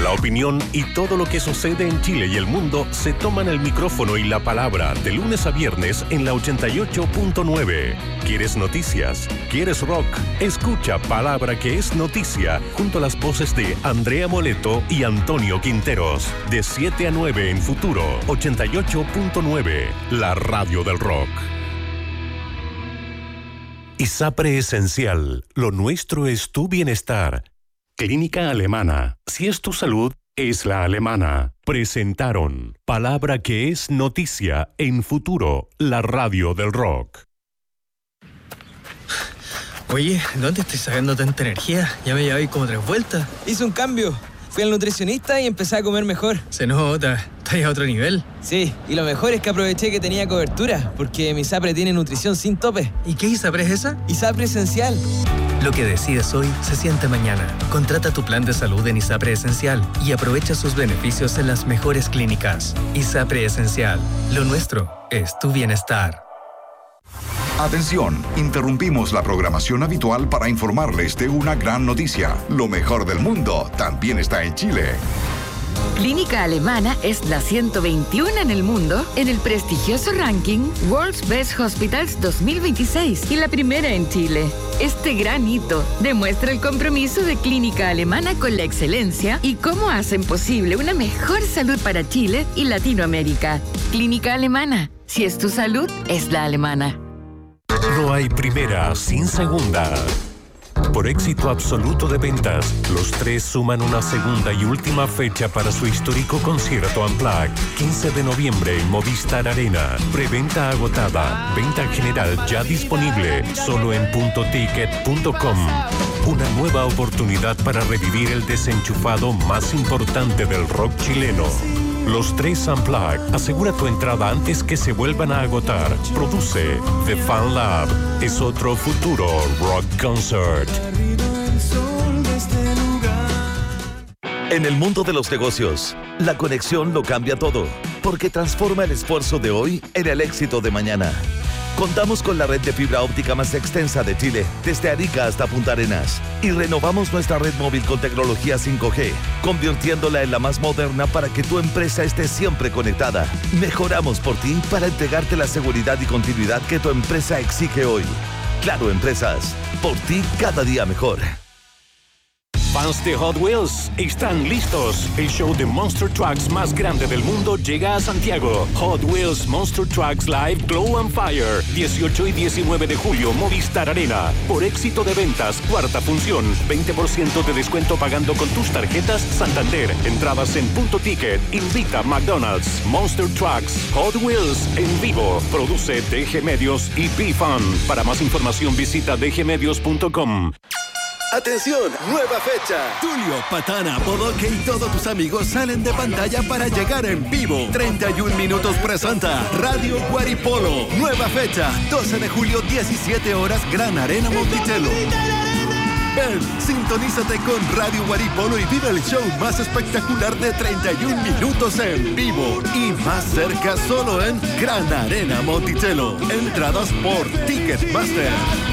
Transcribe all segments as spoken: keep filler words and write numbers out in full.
La opinión y todo lo que sucede en Chile y el mundo se toman el micrófono y la palabra de lunes a viernes en la ochenta y ocho punto nueve. ¿Quieres noticias? ¿Quieres rock? Escucha Palabra que es Noticia junto a las voces de Andrea Moleto y Antonio Quinteros. De siete a nueve en Futuro ochenta y ocho punto nueve, la radio del rock. ISAPRE Esencial. Lo nuestro es tu bienestar. Clínica Alemana. Si es tu salud, es la alemana. Presentaron Palabra que es Noticia en Futuro, la radio del rock. Oye, ¿dónde estoy sacando tanta energía? Ya me llevé como tres vueltas. Hice un cambio. Fui al nutricionista y empecé a comer mejor. Se nota. ¿Estás a otro nivel? Sí, y lo mejor es que aproveché que tenía cobertura, porque mi ISAPRE tiene nutrición sin tope. ¿Y qué ISAPRE es esa? ISAPRE Esencial. Lo que decides hoy se siente mañana. Contrata tu plan de salud en ISAPRE Esencial y aprovecha sus beneficios en las mejores clínicas. ISAPRE Esencial. Lo nuestro es tu bienestar. Atención, interrumpimos la programación habitual para informarles de una gran noticia. Lo mejor del mundo también está en Chile. Clínica Alemana es la ciento veintiuno en el mundo en el prestigioso ranking World's Best Hospitals dos mil veintiséis y la primera en Chile. Este gran hito demuestra el compromiso de Clínica Alemana con la excelencia y cómo hacen posible una mejor salud para Chile y Latinoamérica. Clínica Alemana. Si es tu salud, es la alemana. No hay primera sin segunda. Por éxito absoluto de ventas, los tres suman una segunda y última fecha para su histórico concierto Unplugged. quince de noviembre en Movistar Arena. Preventa agotada. Venta general ya disponible. Solo en punto ticket punto com. Una nueva oportunidad para revivir el desenchufado más importante del rock chileno. Los tres Unplugged. Asegura tu entrada antes que se vuelvan a agotar. Produce The Fan Lab. Es otro futuro rock concert. En el mundo de los negocios, la conexión lo cambia todo, porque transforma el esfuerzo de hoy en el éxito de mañana. Contamos con la red de fibra óptica más extensa de Chile, desde Arica hasta Punta Arenas, y renovamos nuestra red móvil con tecnología cinco G, convirtiéndola en la más moderna para que tu empresa esté siempre conectada. Mejoramos por ti para entregarte la seguridad y continuidad que tu empresa exige hoy. Claro Empresas, por ti cada día mejor. Fans de Hot Wheels están listos. El show de Monster Trucks más grande del mundo llega a Santiago. Hot Wheels Monster Trucks Live Glow and Fire. dieciocho y diecinueve de julio, Movistar Arena. Por éxito de ventas, cuarta función. veinte por ciento de descuento pagando con tus tarjetas Santander. Entradas en Punto Ticket. Invita a McDonald's. Monster Trucks Hot Wheels en vivo. Produce D G Medios y P-Fun. Para más información visita d g medios punto com. ¡Atención! ¡Nueva fecha! Tulio, Patana, Bodoque y todos tus amigos salen de pantalla para llegar en vivo. treinta y un minutos presenta Radio Guaripolo. Nueva fecha, doce de julio, diecisiete horas, Gran Arena Monticello. Ven, sintonízate con Radio Guaripolo y vive el show más espectacular de treinta y un minutos en vivo. Y más cerca solo en Gran Arena Monticello. Entradas por Ticketmaster.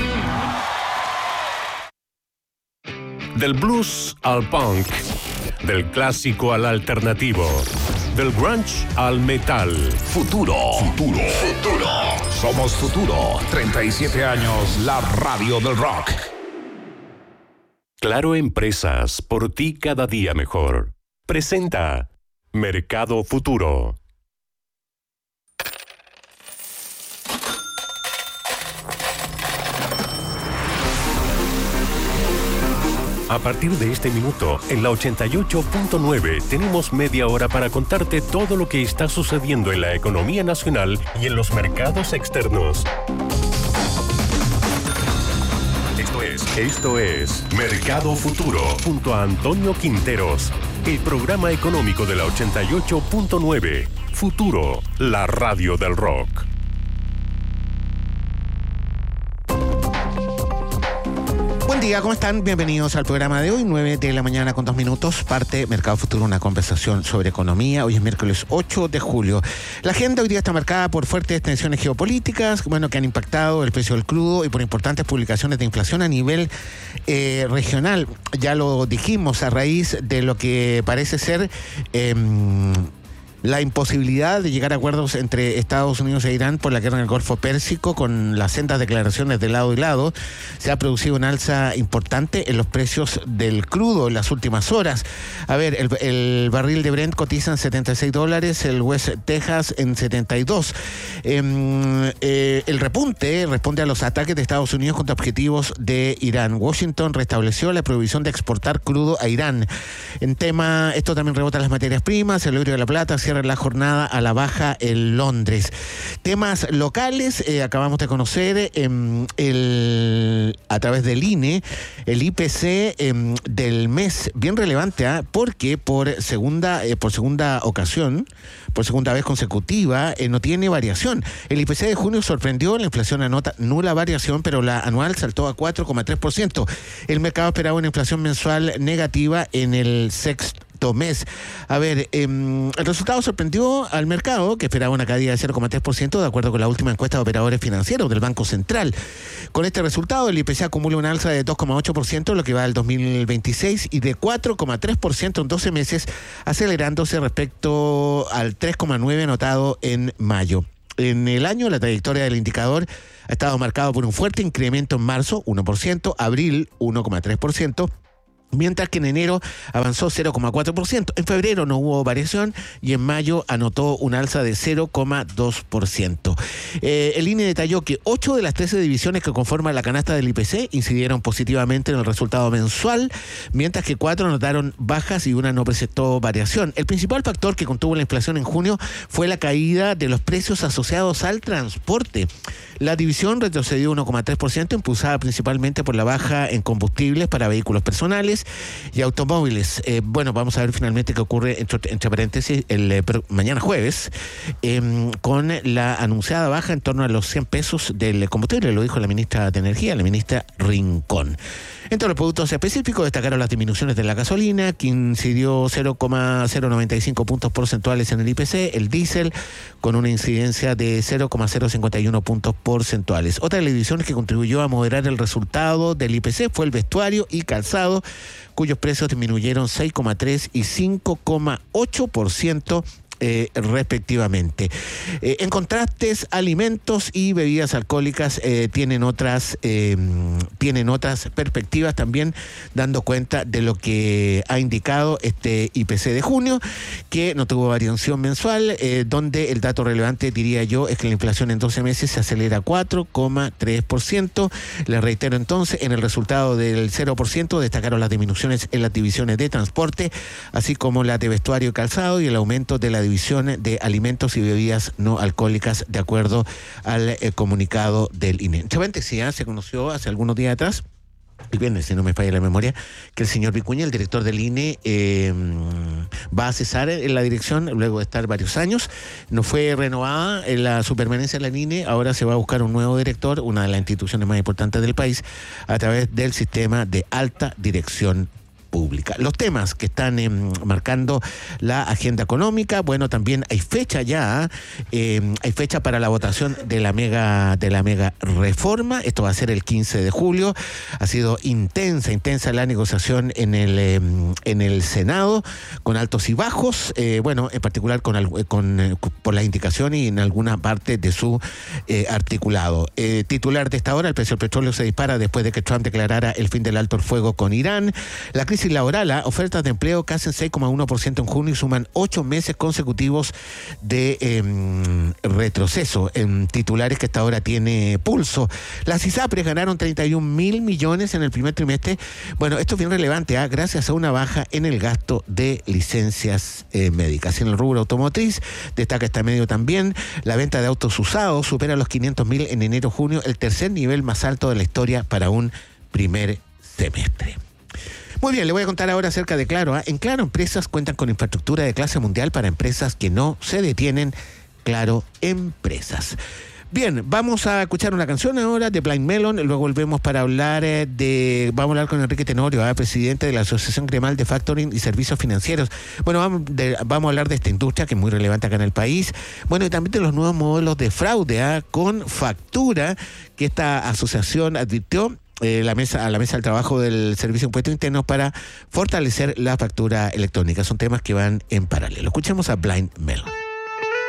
Del blues al punk, del clásico al alternativo, del grunge al metal. Futuro, futuro, futuro. Somos Futuro. treinta y siete años, la radio del rock. Claro Empresas, por ti cada día mejor. Presenta Mercado Futuro. A partir de este minuto, en la ochenta y ocho punto nueve, tenemos media hora para contarte todo lo que está sucediendo en la economía nacional y en los mercados externos. Esto es, esto es Mercado Futuro, junto a Antonio Quinteros, el programa económico de la ochenta y ocho punto nueve. Futuro, la radio del rock. Buen día, ¿cómo están? Bienvenidos al programa de hoy, nueve de la mañana con dos minutos, parte Mercado Futuro, una conversación sobre economía. Hoy es miércoles ocho de julio. La agenda hoy día está marcada por fuertes tensiones geopolíticas, bueno, que han impactado el precio del crudo y por importantes publicaciones de inflación a nivel eh, regional. Ya lo dijimos, a raíz de lo que parece ser Eh, la imposibilidad de llegar a acuerdos entre Estados Unidos e Irán por la guerra en el Golfo Pérsico, con las sendas declaraciones de lado y lado, se ha producido una alza importante en los precios del crudo en las últimas horas. A ver, el, el barril de Brent cotiza en setenta y seis dólares, el West Texas en setenta y dos. Eh, eh, el repunte responde a los ataques de Estados Unidos contra objetivos de Irán. Washington restableció la prohibición de exportar crudo a Irán. En tema, esto también rebota las materias primas, el oro de la plata cierra la jornada a la baja en Londres. Temas locales, eh, acabamos de conocer eh, el, a través del I N E el I P C eh, del mes, bien relevante, ¿eh? porque por segunda, eh, por segunda ocasión, por segunda vez consecutiva, eh, no tiene variación. El I P C de junio sorprendió, la inflación anota nula variación, pero la anual saltó a cuatro coma tres por ciento. El mercado esperaba una inflación mensual negativa en el sexto mes. A ver, eh, el resultado sorprendió al mercado, que esperaba una caída de cero coma tres por ciento de acuerdo con la última encuesta de operadores financieros del Banco Central. Con este resultado, el I P C acumula una alza de dos coma ocho por ciento en lo que va del dos mil veintiséis y de cuatro coma tres por ciento en doce meses, acelerándose respecto al tres coma nueve por ciento anotado en mayo. En el año, la trayectoria del indicador ha estado marcado por un fuerte incremento en marzo, uno por ciento, abril, uno coma tres por ciento, mientras que en enero avanzó cero coma cuatro por ciento. En febrero no hubo variación y en mayo anotó una alza de cero coma dos por ciento. Eh, el I N E detalló que ocho de las trece divisiones que conforman la canasta del I P C incidieron positivamente en el resultado mensual, mientras que cuatro anotaron bajas y una no presentó variación. El principal factor que contuvo la inflación en junio fue la caída de los precios asociados al transporte. La división retrocedió uno coma tres por ciento, impulsada principalmente por la baja en combustibles para vehículos personales y automóviles. Eh, bueno, vamos a ver finalmente qué ocurre, entre, entre paréntesis, el eh, mañana jueves, eh, con la anunciada baja en torno a los cien pesos del combustible, lo dijo la ministra de Energía, la ministra Rincón. Entre los productos específicos destacaron las disminuciones de la gasolina, que incidió cero coma cero noventa y cinco puntos porcentuales en el I P C, el diésel con una incidencia de cero coma cero cincuenta y uno puntos porcentuales. Otra de las divisiones que contribuyó a moderar el resultado del I P C fue el vestuario y calzado, cuyos precios disminuyeron seis coma tres y cinco coma ocho por ciento Eh, respectivamente. Eh, en contrastes, alimentos y bebidas alcohólicas eh, tienen otras eh, tienen otras perspectivas también, dando cuenta de lo que ha indicado este I P C de junio, que no tuvo variación mensual, eh, donde el dato relevante, diría yo, es que la inflación en doce meses se acelera a cuatro coma tres por ciento. Les reitero entonces, en el resultado del cero por ciento destacaron las disminuciones en las divisiones de transporte, así como la de vestuario y calzado, y el aumento de la división de alimentos y bebidas no alcohólicas, de acuerdo al eh, comunicado del I N E. Chavante, sí, ¿eh? Se conoció hace algunos días atrás, el viernes, si no me falla la memoria, que el señor Vicuña, el director del I N E, eh, va a cesar en la dirección luego de estar varios años. No fue renovada en la su permanencia en la I N E, ahora se va a buscar un nuevo director, una de las instituciones más importantes del país, a través del sistema de alta dirección pública. Los temas que están eh, marcando la agenda económica, bueno, también hay fecha ya, eh, hay fecha para la votación de la mega de la mega reforma. Esto va a ser el quince de julio. Ha sido intensa, intensa la negociación en el eh, en el Senado, con altos y bajos, eh, bueno, en particular con, con eh, por las indicaciones y en alguna parte de su eh, articulado. Eh, titular de esta hora, el precio del petróleo se dispara después de que Trump declarara el fin del alto el fuego con Irán. La crisis laboral, ¿eh? Ofertas de empleo casi seis coma uno por ciento en junio y suman ocho meses consecutivos de eh, retroceso en titulares que hasta ahora tiene pulso. Las ISAPRES ganaron treinta y un mil millones en el primer trimestre. Bueno, esto es bien relevante, ¿eh? Gracias a una baja en el gasto de licencias eh, médicas. En el rubro automotriz, destaca este medio también, la venta de autos usados supera los quinientos mil en enero-junio, el tercer nivel más alto de la historia para un primer semestre. Muy bien, le voy a contar ahora acerca de Claro. ¿eh? En Claro, empresas cuentan con infraestructura de clase mundial para empresas que no se detienen. Claro, empresas. Bien, vamos a escuchar una canción ahora de Blind Melon, luego volvemos para hablar eh, de, vamos a hablar con Enrique Tenorio, ¿eh? presidente de la Asociación Gremial de Factoring y Servicios Financieros. Bueno, vamos, de, vamos a hablar de esta industria que es muy relevante acá en el país. Bueno, y también de los nuevos modelos de fraude ¿eh? con factura que esta asociación advirtió eh, la mesa, a la mesa del trabajo del Servicio de Impuestos Internos para fortalecer la factura electrónica. Son temas que van en paralelo. Escuchemos a Blind Melon.